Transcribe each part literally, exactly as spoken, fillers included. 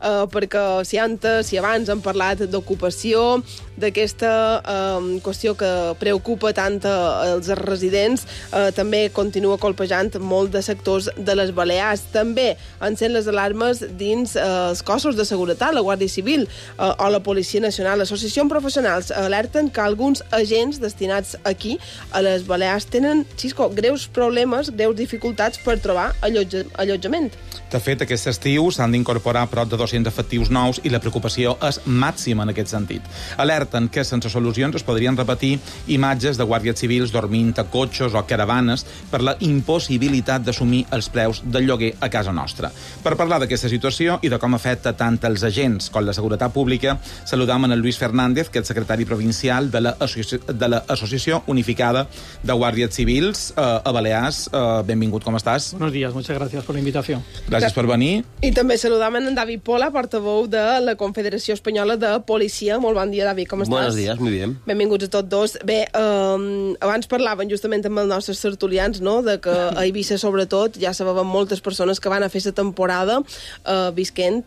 eh, perquè si antes, si abans hem parlat d'ocupació, d'aquesta eh, qüestió que preocupa tant els residents, eh, també continua colpejant molt de sectors de les Balears. També encén les alarmes dins eh, els cossos de seguretat, la Guàrdia Civil eh, o la Policia Nacional. L'associacions professionals alerten que alguns agents destinats aquí, a les Balears, tenen, Xisco, greus problemes, greus dificultats per trobar allotja, allotjament. De fet, aquest estiu s'han d'incorporar prop de dos-cents efectius nous i la preocupació és màxima en aquest sentit. Alerten que sense solucions es podrien repetir imatges de guàrdies civils dormint a cotxes o caravanes per la impossibilitat d'assumir els preus del lloguer a casa nostra. Per parlar d'aquesta situació i de com afecta tant els agents com la seguretat pública, saludam en el Luis Fernández, que és secretari provincial de l'Associació Unificada de Guàrdies Civils eh, a Balears. Eh, benvingut, com estàs? Buenos días, muchas gracias por la invitación. Gràcies per venir. I també saludam en David Pola, portaveu de la Confederació Espanyola de Policia. Molt bon dia, David, com estàs? Buenos días, muy bien. Benvinguts a tots dos. Bé, eh, abans parlaven justament amb els nostres tertulians, no?, de que a Eivissa, sobretot, ja sabem moltes persones que van a fer la temporada eh, visquent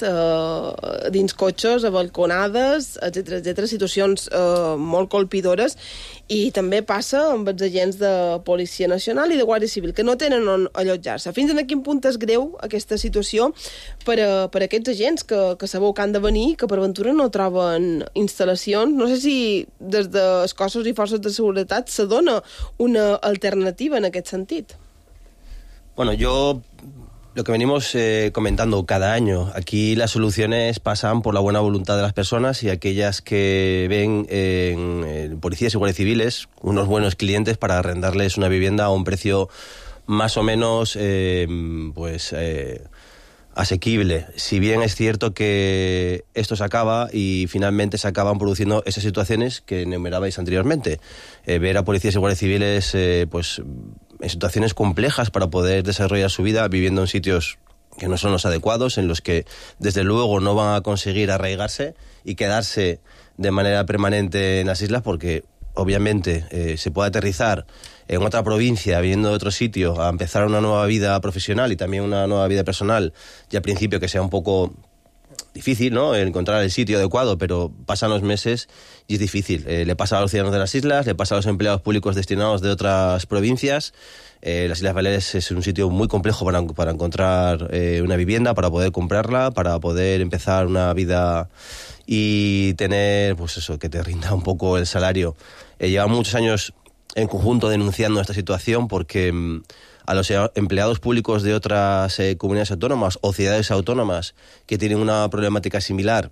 eh, dins cotxes, a balconades, etcètera, etcètera, situacions eh, molt colpidores. I també passa amb els agents de Policia Nacional i de Guàrdia Civil, que no tenen on allotjar-se. Fins a quin punt és greu aquesta situació per a, per a aquests agents que, que sabeu que han de venir, que per aventura no troben instal·lacions? No sé si des dels cossos i forces de seguretat se dona una alternativa en aquest sentit. Bueno, yo... Lo que venimos eh, comentando cada año, aquí las soluciones pasan por la buena voluntad de las personas y aquellas que ven en, en policías y guardias civiles unos buenos clientes para arrendarles una vivienda a un precio más o menos eh, pues eh, asequible. Si bien es cierto que esto se acaba y finalmente se acaban produciendo esas situaciones que enumerabais anteriormente. Eh, ver a policías y guardias civiles eh, pues en situaciones complejas para poder desarrollar su vida viviendo en sitios que no son los adecuados, en los que desde luego no van a conseguir arraigarse y quedarse de manera permanente en las islas, porque obviamente eh, se puede aterrizar en otra provincia, viniendo de otro sitio, a empezar una nueva vida profesional y también una nueva vida personal, y al principio que sea un poco difícil, ¿no?, encontrar el sitio adecuado, pero pasan los meses y es difícil. Eh, le pasa a los ciudadanos de las islas, le pasa a los empleados públicos destinados de otras provincias. Eh, las Islas Baleares es un sitio muy complejo para, para encontrar eh, una vivienda, para poder comprarla, para poder empezar una vida y tener, pues eso, que te rinda un poco el salario. Eh, llevamos muchos años en conjunto denunciando esta situación porque mmm, a los empleados públicos de otras eh, comunidades autónomas o ciudades autónomas que tienen una problemática similar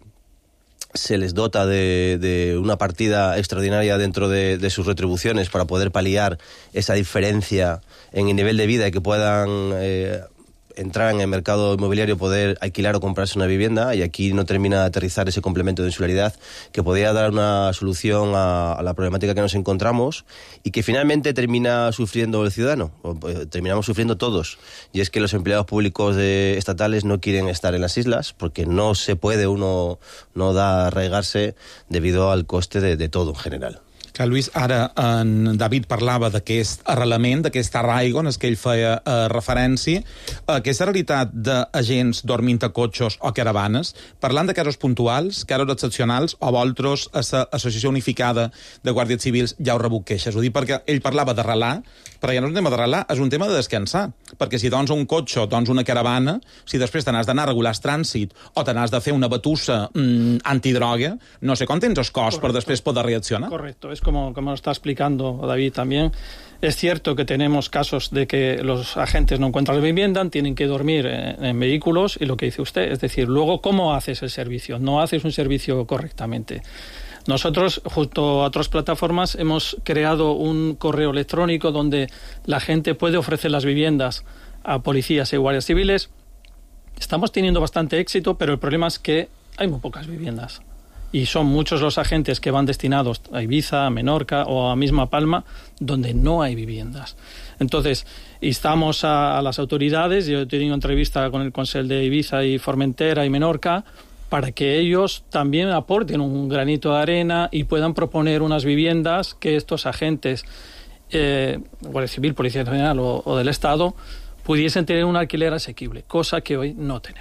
se les dota de, de una partida extraordinaria dentro de, de sus retribuciones para poder paliar esa diferencia en el nivel de vida y que puedan eh, entrar en el mercado inmobiliario, poder alquilar o comprarse una vivienda, y aquí no termina de aterrizar ese complemento de insularidad que podría dar una solución a, a la problemática que nos encontramos y que finalmente termina sufriendo el ciudadano, o, eh, terminamos sufriendo todos, y es que los empleados públicos de, estatales no quieren estar en las islas porque no se puede, uno no da arraigarse debido al coste de, de todo en general. Que Lluís, ara en David parlava d'aquest arrelament, d'aquest arraigo en què ell feia eh, referència, aquesta realitat d'agents dormint a cotxes o caravanes, parlant de casos puntuals, casos excepcionals, o vosaltres, a l'Associació Unificada de Guàrdies Civils, ja ho rebut queixes. Ho dic perquè ell parlava d'arrelar, però ja no és un tema d'arrelar, és un tema de descansar. Perquè si dons un cotxe o dons una caravana, si després te n'has d'anar a regular el trànsit o te n'has de fer una batussa mmm, antidroga, no sé com tens el cos per després poder reaccionar. Correcto, es como, como lo está explicando David también. Es cierto que tenemos casos de que los agentes no encuentran la vivienda, tienen que dormir en, en vehículos, y lo que dice usted, es decir, luego, ¿cómo haces el servicio? No haces un servicio correctamente. Nosotros, junto a otras plataformas, hemos creado un correo electrónico donde la gente puede ofrecer las viviendas a policías y guardias civiles. Estamos teniendo bastante éxito, pero el problema es que hay muy pocas viviendas. Y son muchos los agentes que van destinados a Ibiza, a Menorca o a misma Palma, donde no hay viviendas. Entonces, instamos a, a las autoridades. Yo he tenido entrevista con el Consell de Ibiza y Formentera y Menorca, para que ellos también aporten un granito de arena y puedan proponer unas viviendas que estos agentes, eh, Guardia Civil, Policía Nacional o, o del Estado, pudiesen tener un alquiler asequible, cosa que hoy no tenemos.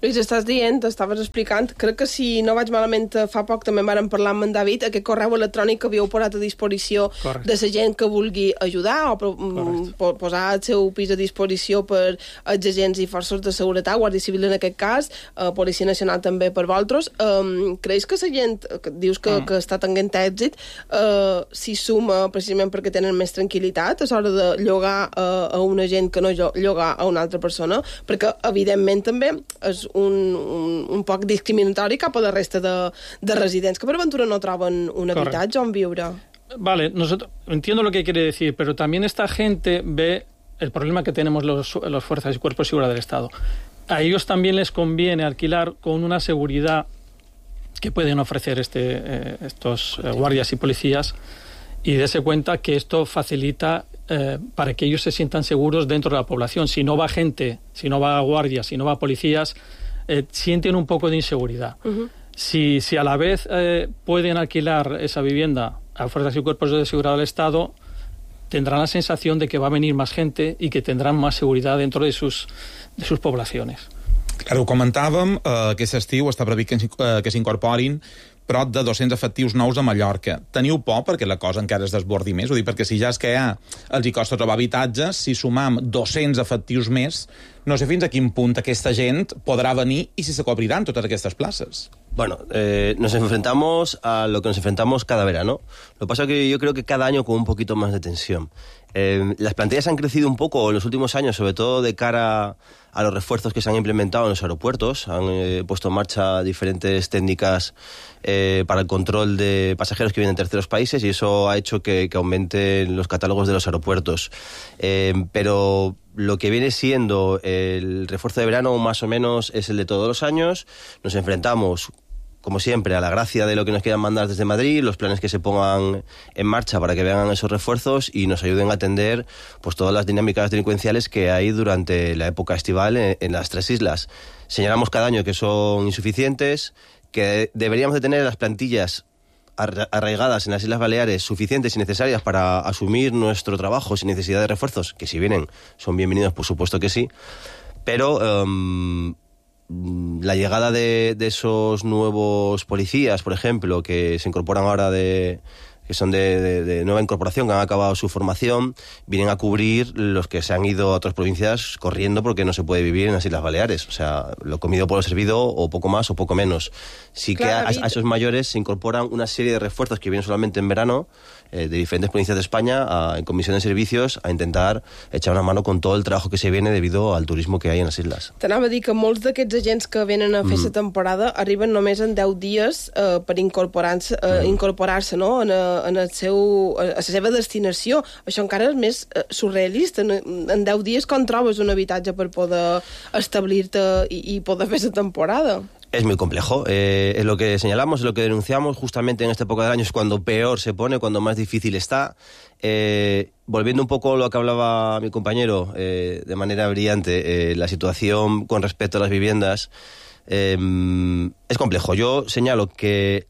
Lluís, estàs dient, estaves explicant, crec que si no vaig malament fa poc també vàrem parlar amb en David, aquest correu electrònic que havíeu posat a disposició Correcte. De la gent que vulgui ajudar o po posar el seu pis a disposició per els agents i forces de seguretat, Guàrdia Civil en aquest cas, eh, Policia Nacional també per vosaltres. Um, creus que la gent, que dius que, mm. que està tenint èxit, uh, s'hi suma precisament perquè tenen més tranquil·litat a l'hora de llogar uh, a un agent que no llogar a una altra persona? Perquè, evidentment, també és un, un, un poc discriminatori cap a la resta de, de residents que per aventura no troben un habitatge on viure. Vale, nosotros, entiendo lo que quiere decir, pero también esta gente ve el problema que tenemos los, los fuerzas y cuerpos de seguridad del Estado. A ellos también les conviene alquilar con una seguridad que pueden ofrecer este, eh, estos eh, guardias y policías, y darse cuenta que esto facilita eh, para que ellos se sientan seguros dentro de la población. Si no va gente, si no va guardias, si no va policías, eh, sienten un poco de inseguridad. Uh-huh. Si, si a la vez eh, pueden alquilar esa vivienda a fuerzas y cuerpos de seguridad del Estado, tendrán la sensación de que va a venir más gente y que tendrán más seguridad dentro de sus, de sus poblaciones. Claro, ho comentàvem, eh, aquest estiu està previst que s'incorporin prop de dos-cents efectius nous a Mallorca. Teniu por perquè la cosa encara es desbordi més? Ho dic perquè si ja és que ja els hi costa trobar habitatges, si sumam dos-cents efectius més, no sé fins a quin punt aquesta gent podrà venir i si se cobriran totes aquestes places. Bueno, eh, nos enfrentamos a lo que nos enfrentamos cada verano. Lo que pasa es que yo creo que cada año con un poquito más de tensión. Eh, las plantillas han crecido un poco en los últimos años, sobre todo de cara a los refuerzos que se han implementado en los aeropuertos. Han eh, puesto en marcha diferentes técnicas eh, para el control de pasajeros que vienen de terceros países y eso ha hecho que, que aumenten los catálogos de los aeropuertos. Eh, pero lo que viene siendo el refuerzo de verano más o menos es el de todos los años. Nos enfrentamos, como siempre, a la gracia de lo que nos quieran mandar desde Madrid, los planes que se pongan en marcha para que vengan esos refuerzos y nos ayuden a atender pues todas las dinámicas delincuenciales que hay durante la época estival en, en las tres islas. Señalamos cada año que son insuficientes, que deberíamos de tener las plantillas arraigadas en las Islas Baleares suficientes y necesarias para asumir nuestro trabajo sin necesidad de refuerzos, que si vienen son bienvenidos, por supuesto que sí, pero um, la llegada de, de esos nuevos policías, por ejemplo, que se incorporan ahora de... que son de, de, de nueva incorporación, que han acabado su formación, vienen a cubrir los que se han ido a otras provincias corriendo porque no se puede vivir en las Islas Baleares. O sea, lo comido por lo servido, o poco más o poco menos. Sí claro, que a, a esos mayores se incorporan una serie de refuerzos que vienen solamente en verano, eh, de diferentes provincias de España, a, en comisión de servicios, a intentar echar una mano con todo el trabajo que se viene debido al turismo que hay en las islas. T'anava a dir que molts d'aquests agents que venen a fer la mm. temporada arriben només en deu dies eh, per incorporar-se, eh, mm. incorporar-se no? en, en el seu, a la seva destinació. Això encara és més eh, surrealista. En, en deu dies com trobes un habitatge per poder establir-te i, i poder fer la temporada? Es muy complejo, eh, es lo que señalamos, es lo que denunciamos justamente en esta época del año, es cuando peor se pone, cuando más difícil está. Eh, volviendo un poco a lo que hablaba mi compañero eh, de manera brillante, eh, la situación con respecto a las viviendas, eh, es complejo. Yo señalo que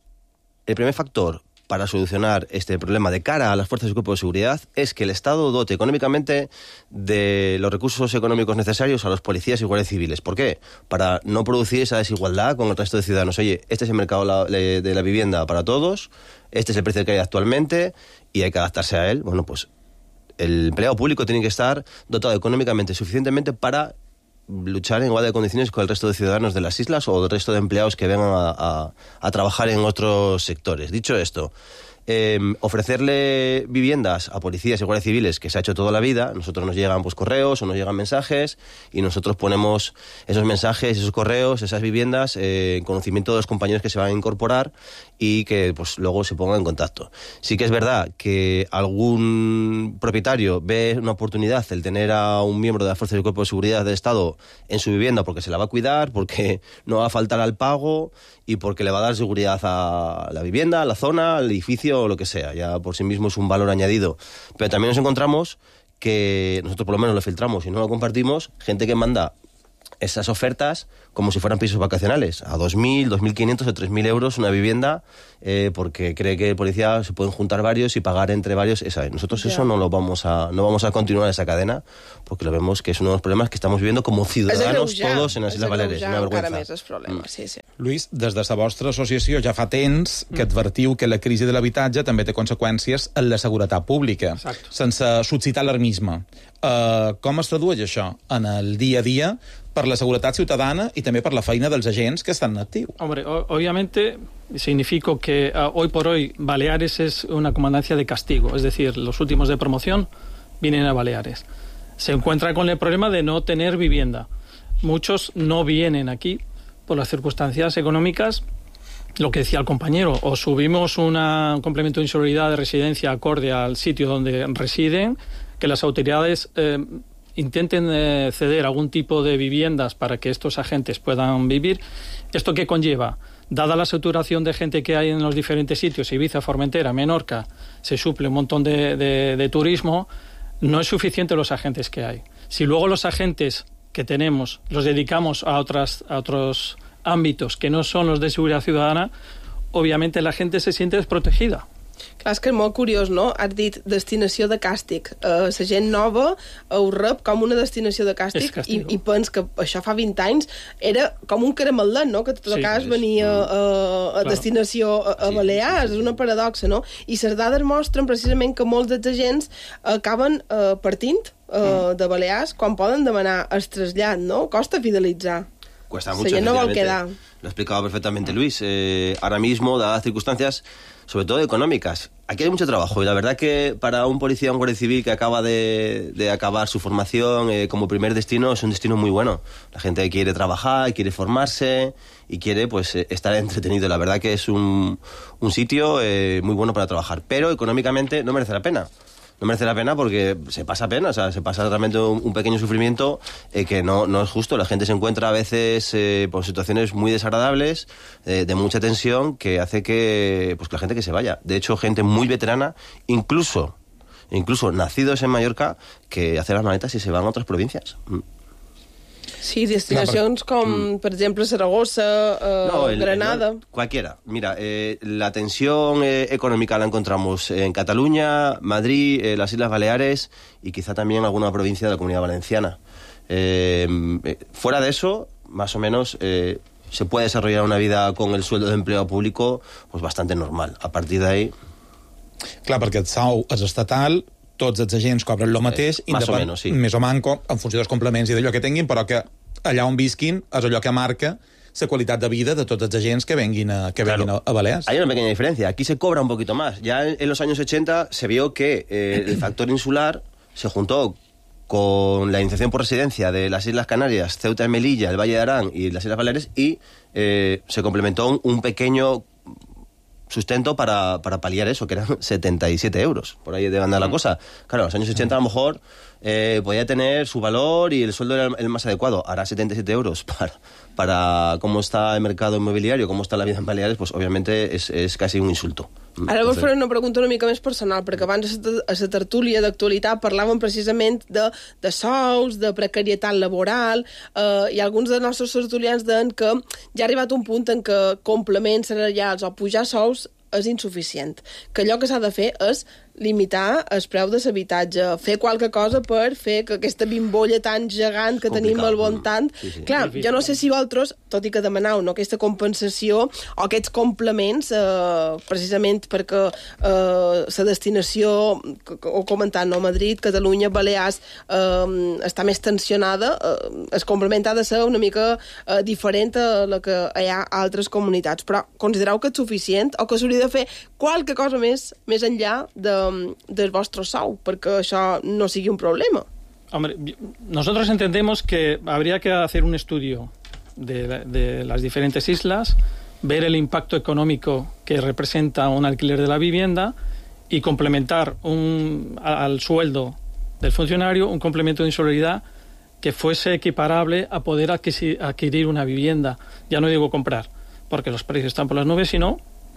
el primer factor para solucionar este problema de cara a las fuerzas y cuerpos de seguridad es que el Estado dote económicamente de los recursos económicos necesarios a los policías y guardias civiles. ¿Por qué? Para no producir esa desigualdad con el resto de ciudadanos. Oye, este es el mercado de la vivienda para todos, este es el precio que hay actualmente y hay que adaptarse a él. Bueno, pues el empleado público tiene que estar dotado económicamente suficientemente para luchar en igualdad de condiciones con el resto de ciudadanos de las islas o el resto de empleados que vengan a, a, a trabajar en otros sectores. Dicho esto, eh, ofrecerle viviendas a policías y guardias civiles, que se ha hecho toda la vida, nosotros nos llegan pues correos o nos llegan mensajes y nosotros ponemos esos mensajes, esos correos, esas viviendas eh, en conocimiento de los compañeros que se van a incorporar y que pues luego se pongan en contacto. Sí que es verdad que algún propietario ve una oportunidad el tener a un miembro de la Fuerza del Cuerpo de Seguridad del Estado en su vivienda porque se la va a cuidar, porque no va a faltar al pago y porque le va a dar seguridad a la vivienda, a la zona, al edificio o lo que sea. Ya por sí mismo es un valor añadido. Pero también nos encontramos que nosotros por lo menos lo filtramos y no lo compartimos, gente que manda esas ofertas como si fueran pisos vacacionales, a dos mil, dos mil quinientos o tres mil euros una vivienda, eh, porque cree que el policía se pueden juntar varios y pagar entre varios esa vez. Nosotros yeah. eso no lo vamos a no vamos a continuar esa cadena, porque lo vemos que es uno de los problemas que estamos viviendo como ciudadanos todos en les Illes Balears. Una vergüenza. Problema, sí, sí. Luis, des de la vostra associació ja fa temps que advertiu que la crisi de l'habitatge també té conseqüències en la seguretat pública, Exacto. sense suscitar alarmisme. Uh, com es tradueix això en el dia a dia per la seguretat ciutadana y también por la feina dels agents que están en actiu? Hombre, obviamente significa que uh, hoy por hoy Baleares es una comandancia de castigo, es decir, los últimos de promoción vienen a Baleares. Se encuentra con el problema de no tener vivienda. Muchos no vienen aquí por las circunstancias económicas. Lo que decía el compañero, o subimos una, un complemento de inseguridad de residencia acorde al sitio donde residen, que las autoridades eh, intenten eh, ceder algún tipo de viviendas para que estos agentes puedan vivir. ¿Esto qué conlleva? Dada la saturación de gente que hay en los diferentes sitios, Ibiza, Formentera, Menorca, se suple un montón de, de, de turismo, no es suficiente los agentes que hay. Si luego los agentes que tenemos los dedicamos a, otras, a otros ámbitos que no son los de seguridad ciudadana, obviamente la gente se siente desprotegida. Clar, és que és molt curiós, no? Has dit destinació de càstig. Uh, la gent nova ho rep com una destinació de càstig i, i pens que això fa vint anys era com un caramelet, no? Que tot sí, cas venia a, a, a claro. destinació a, a Balears. És una paradoxa, no? I les dades mostren precisament que molts dels agents acaben uh, partint uh, de Balears quan poden demanar el trasllat, no? Costa fidelitzar. Cuesta mucho. No vol quedar. Lo ha explicado perfectamente Luis. Eh, ahora mismo, dadas las circunstancias, sobre todo económicas, aquí hay mucho trabajo y la verdad que para un policía o un guardia civil que acaba de, de acabar su formación eh, como primer destino es un destino muy bueno. La gente quiere trabajar, quiere formarse y quiere pues estar entretenido. La verdad que es un, un sitio eh, muy bueno para trabajar, pero económicamente no merece la pena. No merece la pena porque se pasa pena, o sea, se pasa realmente un, un pequeño sufrimiento eh, que no, no es justo. La gente se encuentra a veces eh, por situaciones muy desagradables, eh, de mucha tensión, que hace que, pues, que la gente que se vaya. De hecho, gente muy veterana, incluso, incluso nacidos en Mallorca, que hacen las maletas y se van a otras provincias. Sí, destinacions com, por ejemplo, Zaragoza, eh, no, el, Granada. El, cualquiera. Mira, eh, la tensión eh, económica la encontramos en Cataluña, Madrid, eh, las Islas Baleares y quizá también en alguna provincia de la Comunidad Valenciana. Eh, eh, fuera de eso, más o menos, eh, se puede desarrollar una vida con el sueldo de empleo público pues bastante normal. A partir de ahí... Clar, perquè el sou és estatal, tots els agents cobren el mateix, eh, més o menys, sí. Més o manco, en funció dels complements i d'allò que tinguin, però que allà on visquin és allò que marca la qualitat de vida de tots els agents que venguin a, que venguin claro. a, a Balears. Hay una pequeña diferencia. Aquí se cobra un poquito más. Ya en, en los años ochenta se vio que eh, el factor insular se juntó con la iniciación por residencia de las Islas Canarias, Ceuta y Melilla, el Valle de Arán y las Islas Baleares y eh, se complementó un, un pequeño sustento para, para paliar eso, que eran setenta y siete euros. Por ahí debe andar la cosa. Claro, en los años ochenta a lo mejor eh, podía tener su valor y el sueldo era el más adecuado. Ahora setenta y siete euros para, para cómo está el mercado inmobiliario, cómo está la vida en Baleares, pues obviamente es, es casi un insulto. Ara vos faré una pregunta una mica més personal, perquè abans a la tertúlia d'actualitat parlàvem precisament de, de sous, de precarietat laboral, eh, i alguns dels nostres tertulians deien que ja ha arribat un punt en què complements salarials o pujar sous és insuficient, que allò que s'ha de fer és limitar el preu de l'habitatge, fer qualque cosa per fer que aquesta bimbolla tan gegant que tenim al voltant... Sí, sí. Clar, jo no sé si vosaltres, tot i que demaneu no, aquesta compensació o aquests complements, eh, precisament perquè eh, la destinació, ho comentant, no, Madrid, Catalunya, Balears, eh, està més tensionada, eh, el complement ha de ser una mica eh, diferent a la que hi ha a altres comunitats. Però considereu que és suficient o que s'hauria de fer qualque cosa més, més enllà de del vostre sou, perquè això no sigui un problema? Hombre, nosotros entendemos que habría que hacer un estudio de, de las diferentes islas, ver el impacto económico que representa un alquiler de la vivienda y complementar un, al sueldo del funcionario un complemento de insularidad que fuese equiparable a poder adquirir una vivienda. Ya no digo comprar, porque los precios están por las nubes, sino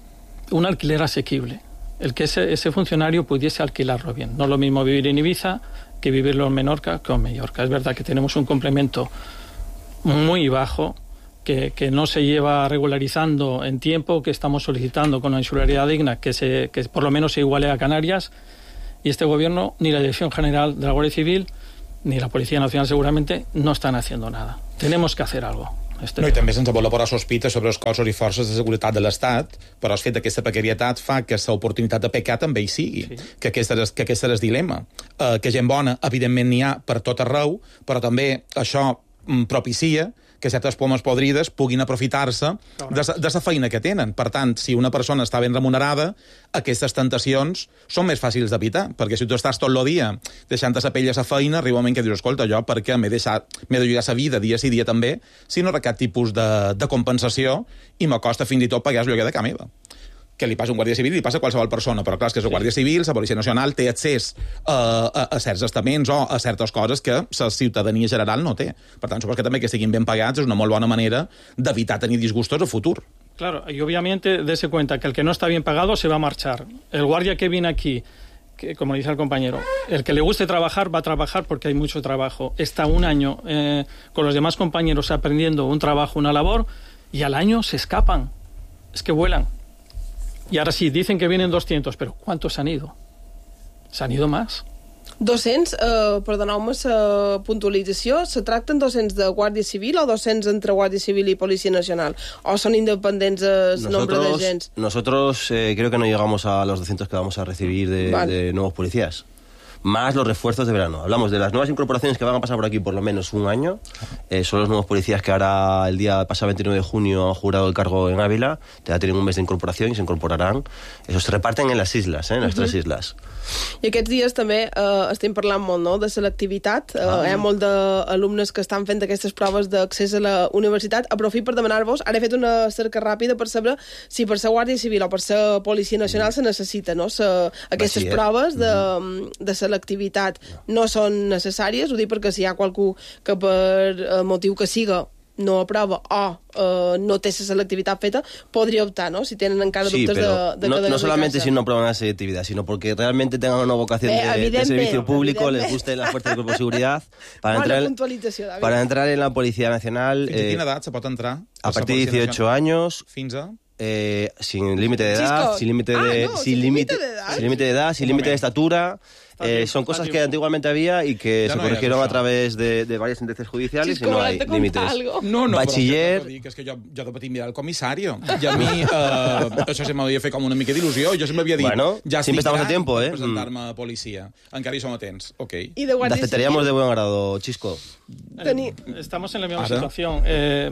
un alquiler asequible. El que ese, ese funcionario pudiese alquilarlo bien. No es lo mismo vivir en Ibiza que vivirlo en Menorca que en Mallorca. Es verdad que tenemos un complemento muy bajo, que, que no se lleva regularizando en tiempo, que estamos solicitando con la insularidad digna que, se, que por lo menos se iguale a Canarias, y este gobierno, ni la Dirección General de la Guardia Civil, ni la Policía Nacional seguramente, no están haciendo nada. Tenemos que hacer algo. Este no, i també sense voler posar sospita sobre els cossos i forces de seguretat de l'Estat, però el fet d'aquesta precarietat fa que l'oportunitat de pecar també hi sigui, sí. que, aquest és, que aquest és el dilema. Uh, que gent bona, evidentment, n'hi ha per tot arreu, però també això mm, propicia que certes pomes podrides puguin aprofitar-se de, de la feina que tenen. Per tant, si una persona està ben remunerada, aquestes tentacions són més fàcils d'evitar, perquè si tu estàs tot el dia deixant la pell a la feina, arriba un moment que dius, escolta, jo perquè m'he deixat, m'he de jugar la vida dia sí dia també, si no rep cap tipus de, de compensació i m'acosta fins i tot pagar el lloguer de casa meva. Que li passa a un guàrdia civil i li passa a qualsevol persona, però clar, és que la Guàrdia Civil, la Policia Nacional, té accés a, a, a certs estaments o a certes coses que la ciutadania general no té. Per tant, suposo que també que siguin ben pagats és una molt bona manera d'evitar tenir disgustos a futur. Claro, y obviamente dése cuenta que el que no está bien pagado se va a marchar. El guardia que viene aquí, que, como dice el compañero, el que le guste trabajar va a trabajar porque hay mucho trabajo. Está un año eh, con los demás compañeros aprendiendo un trabajo, una labor, y al año se escapan. Es que vuelan. Y ahora sí, dicen que vienen doscientos, pero ¿cuántos han ido? ¿Se han ido más? dos-cents, eh, perdoneu-me la puntualització, se tracten dos-cents de Guàrdia Civil o dos-cents entre Guàrdia Civil y Policia Nacional? ¿O son independents el nombre de agents? Nosotros eh, creo que no llegamos a los doscientos que vamos a recibir de, vale. de nuevos policías. Más los refuerzos de verano. Hablamos de las nuevas incorporaciones que van a pasar por aquí por lo menos un año. Eh, son los nuevos policías que ahora, el día pasado veintinueve de junio, han jurado el cargo en Ávila. Ya tienen un mes de incorporación y se incorporarán. Esos se reparten en las islas, eh, en las uh-huh. tres islas. I aquests dies també eh, estem parlant molt, no?, de selectivitat. Eh, ah, hi ha molt d'alumnes que estan fent aquestes proves d'accés a la universitat. Aprofito per demanar-vos, ara he fet una cerca ràpida per saber si per ser Guàrdia Civil o per ser Policia Nacional mm. se necessita, no?, se, aquestes Bachiller. proves de, mm. de selectivitat no són necessàries. Ho dic perquè si hi ha qualcú que per eh, motiu que siga no aprova o uh, no té esa selectividad feta, podría optar, ¿no? Si tienen encara sí, dubtes de, de no, no solamente si no aprueban la selectividad, sino porque realmente tengan una vocación eh, de, de servicio público, les guste la fuerza del cuerpo de seguridad, para, entrar, para entrar en la Policía Nacional... Fins a quina edat se pot entrar? A partir de dieciocho años... Fins a... Eh, sin límite de edad, Chisco. sin límite ah, de, no, sin sin límite límite de edad, sin límite de edad, sin límite de estatura. Eh, son cosas que antiguamente había y que ya se no corrigieron a través de, de varias sentencias judiciales Chisco, y no hay límites. Algo. No, no, Bachiller... però que és que jo, jo de petit mirava el comissari i a mi eh, això se m'havia fet com una mica d'il·lusió. Jo sempre havia dit, bueno, ja estic estamos gran a tiempo, per eh? presentar-me a policia. Encara hi som a temps, ok. I de Guàrdia Te aceptaríamos Civil? de buen grado, Chisco. Eh, estamos en la misma Ara. situación. Eh,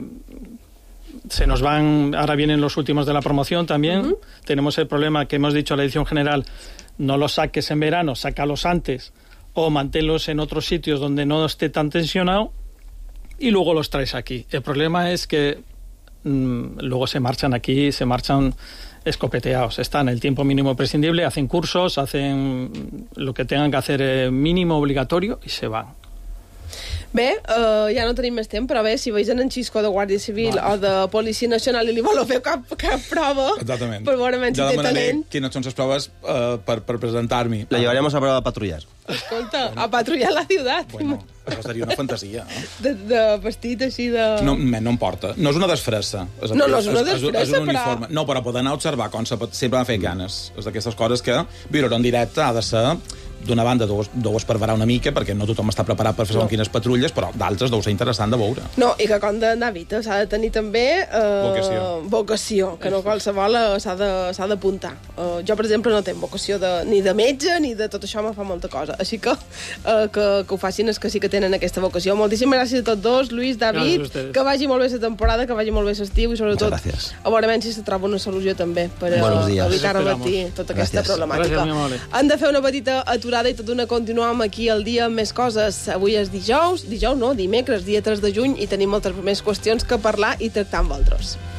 se nos van, ahora vienen los últimos de la promoción también. Uh-huh. Tenemos el problema que hemos dicho a la Dirección General, no los saques en verano, sácalos antes o manténlos en otros sitios donde no esté tan tensionado y luego los traes aquí. El problema es que mmm, luego se marchan aquí, se marchan escopeteados. Están el tiempo mínimo prescindible, hacen cursos, hacen lo que tengan que hacer eh, mínimo obligatorio y se van. Bé, uh, ja no tenim més temps, però bé, si veus en Xisco de Guàrdia Civil vale. o de Policia Nacional i li voleu fer cap, cap prova, exactament, per veure si ja té talent... quines són les proves uh, per, per presentar-m'hi. La llevaríamos a prueba a patrullar. Escolta, bueno. a patrullar la ciutat. Bueno, això seria una fantasia, no? De, de vestit així de... No, no em porta. No és una desfressa. És, no, no és una és, desfressa, és, és un però... uniforme. No, però poder anar a observar com se pot, sempre m'ha fet ganes. És d'aquestes coses que viure en directe ha de ser d'una banda deu, deu esperverar una mica perquè no tothom està preparat per fer no. quines patrulles, però d'altres deu ser interessant de veure. No, i que com d'anar a Vita s'ha de tenir també eh, vocació. vocació, que no qualsevol s'ha d'apuntar. Uh, jo, per exemple, no tinc vocació de, ni de metge ni de tot això, me fa molta cosa. Així que, uh, que que ho facin és que sí que tenen aquesta vocació. Moltíssimes gràcies a tots dos, Luis, David, que vagi molt bé la temporada, que vagi molt bé l'estiu i sobretot a veure si se troba una solució també per uh, evitar repetir tota aquesta gràcies. problemàtica. Gràcies, Han de fer una petita aturada i tot d'una continuam aquí al dia amb més coses. Avui és dijous, dijous no, dimecres, dia tres de juny, i tenim moltes més qüestions que parlar i tractar amb vosaltres.